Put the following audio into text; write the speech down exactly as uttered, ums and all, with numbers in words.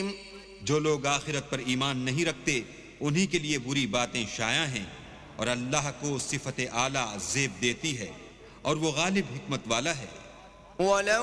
जो लोग आखिरत पर ईमान नहीं रखते उन्हीं के लिए बुरी बातें शाया हैं, और अल्लाह को सिफत आला ज़ेब देती है और वो गालिब हिकमत वाला है।